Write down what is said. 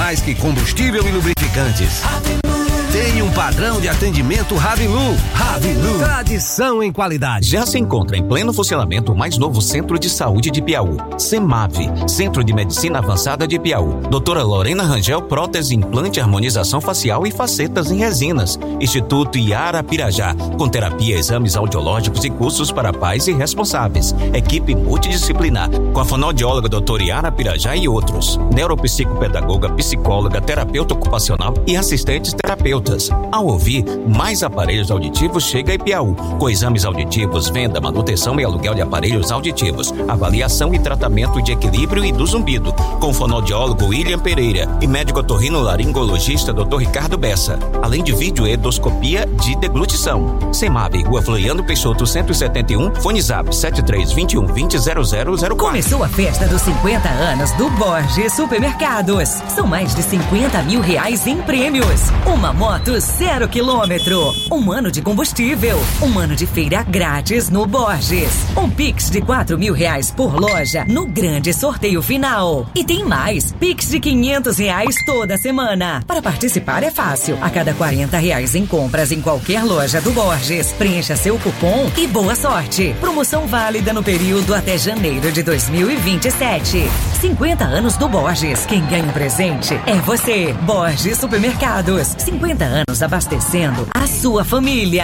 mais que combustível e lubrificantes. Tem um padrão de atendimento Ravilu. Ravilu, tradição em qualidade. Já se encontra em pleno funcionamento o mais novo Centro de Saúde de Piauí, CEMAV, Centro de Medicina Avançada de Piauí. Doutora Lorena Rangel, prótese, implante, harmonização facial e facetas em resinas. Instituto Iara Pirajá, com terapia, exames audiológicos e cursos para pais e responsáveis. Equipe multidisciplinar, com a fonoaudióloga doutora Iara Pirajá e outros. Neuropsicopedagoga, psicóloga, terapeuta ocupacional e assistentes terapeutas. Ao ouvir, mais aparelhos auditivos chega a Ipiaú, com exames auditivos, venda, manutenção e aluguel de aparelhos auditivos, avaliação e tratamento de equilíbrio e do zumbido, com o fonoaudiólogo William Pereira e médico otorrinolaringologista Dr. Ricardo Bessa, além de vídeo endoscopia de deglutição. CEMAB, Rua Floriano Peixoto 171, fone zap 7321200004. Começou a festa dos 50 anos do Borges Supermercados. São mais de 50 mil reais em prêmios. Uma moto 0 quilômetro, um ano de combustível, um ano de feira grátis no Borges, um Pix de 4 mil reais por loja no grande sorteio final. E tem mais, Pix de 500 reais toda semana. Para participar é fácil, a cada 40 reais em compras em qualquer loja do Borges, preencha seu cupom e boa sorte. Promoção válida no período até janeiro de 2027. 50 anos do Borges, quem ganha um presente é você. Borges Supermercados, 50 anos abastecendo a sua família.